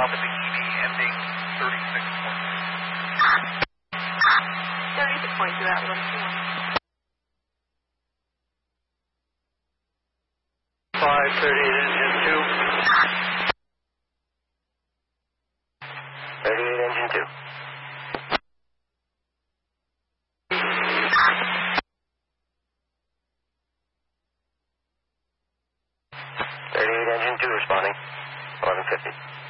with the EV ending 36.2. 36.2 at 11. 538 engine 2. 38 engine 2. 38 engine 2 responding. 1150.